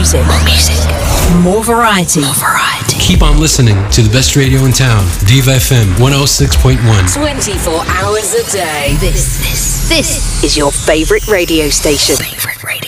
music. More variety. Keep on listening to the best radio in town, Diva FM 106.1. 24 hours a day. This is your favorite radio station. Favorite radio.